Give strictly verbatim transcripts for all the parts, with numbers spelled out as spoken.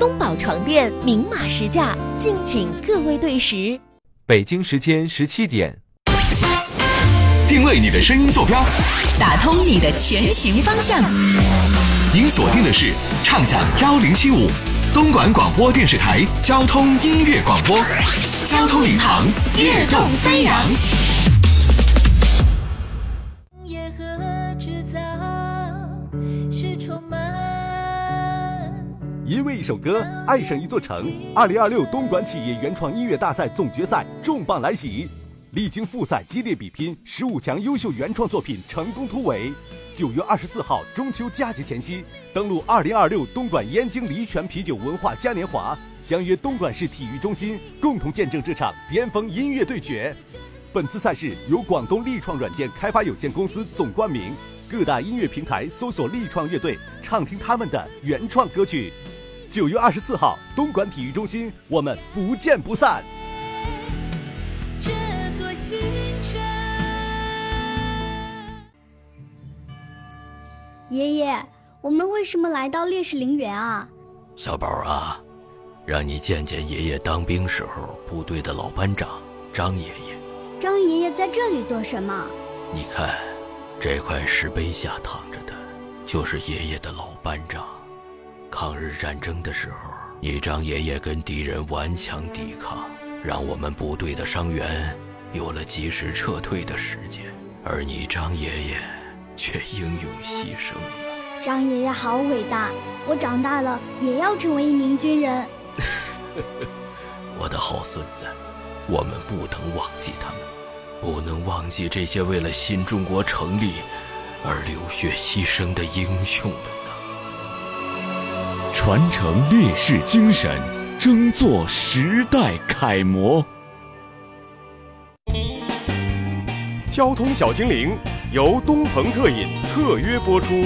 东宝床垫明码实价，敬请各位对时。 北京时间十七点， 定位你的声音坐标， 打通你的前行方向。 您锁定的是畅享幺零七五东莞广播电视台交通音乐广播，交通领航，跃动飞扬。 野和制造是充满。 因为一首歌，爱上一座城。二零二六东莞企业原创音乐大赛总决赛重磅来袭，历经复赛激烈比拼，十五强优秀原创作品成功突围。九月二十四号中秋佳节前夕，登陆二零二六东莞燕京黎泉啤酒文化嘉年华，相约东莞市体育中心，共同见证这场巅峰音乐对决。本次赛事由广东力创软件开发有限公司总冠名，各大音乐平台搜索力创乐队，畅听他们的原创歌曲。九月二十四号，东莞体育中心，我们不见不散。 这座新城。 爷爷，我们为什么来到烈士陵园啊？ 小宝啊，让你见见爷爷当兵时候部队的老班长张爷爷。 张爷爷在这里做什么？ 你看，这块石碑下躺着的，就是爷爷的老班长。抗日战争的时候，你张爷爷跟敌人顽强抵抗，让我们部队的伤员有了及时撤退的时间，而你张爷爷却英勇牺牲了。 张爷爷好伟大，我长大了也要成为一名军人。 我的好孙子，我们不能忘记他们，不能忘记这些为了新中国成立而流血牺牲的英雄们。 传承烈士精神，争做时代楷模。 交通小精灵由东鹏特饮特约播出。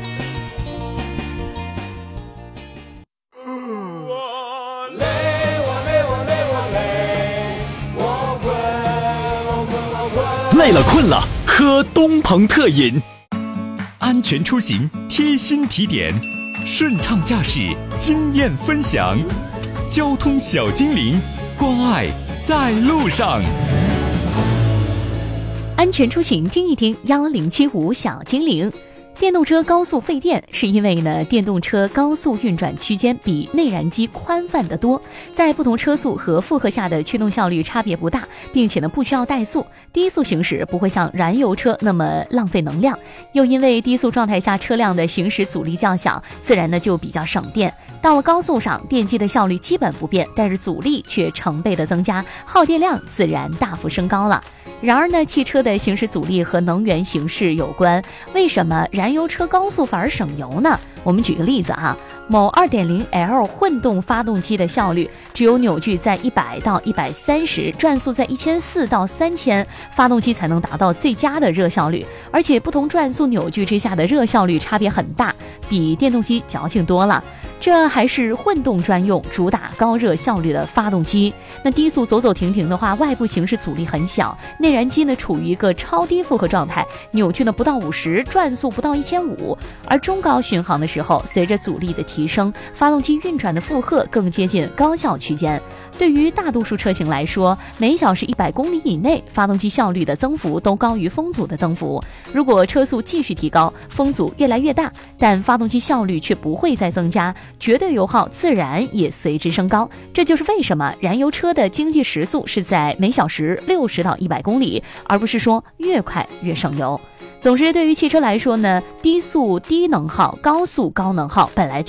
我累，我累，我累，我累，我困，我困，我困。 累了困了，喝东鹏特饮。安全出行贴心提点，顺畅驾驶经验分享，交通小精灵，关爱在路上。 安全出行听一听幺零七五小精灵。电动车高速费电，是因为呢，电动车高速运转区间比内燃机宽泛得多，在不同车速和负荷下的驱动效率差别不大，并且呢不需要怠速，低速行驶不会像燃油车那么浪费能量。又因为低速状态下车辆的行驶阻力较小，自然呢就比较省电。到了高速上，电机的效率基本不变，但是阻力却成倍的增加，耗电量自然大幅升高了。然而呢，汽车的行驶阻力和能源形势有关，为什么燃油车高速反而省油呢？我们举个例子哈，某 二点零 L 混动发动机的效率只有扭矩在一百到一百三十，转速在一千四百到三千，发动机才能达到最佳的热效率，而且不同转速扭矩之下的热效率差别很大，比电动机矫情多了。这还是混动专用，主打高热效率的发动机。那低速走走停停的话，外部行驶阻力很小，内燃机呢处于一个超低负荷状态，扭矩呢不到五十，转速不到一千五。而中高巡航的时候，随着阻力的提升，发动机运转的负荷更接近高效区间。对于大多数车型来说，每小时一百公里以内，发动机效率的增幅都高于风阻的增幅。如果车速继续提高，风阻越来越大，但发动机效率却不会再增加，绝对油耗自然也随之升高。这就是为什么燃油车的经济时速是在每小时六十到一百公里，而不是说越快越省油。总之，对于汽车来说呢，低速低能耗，高速高能耗本来就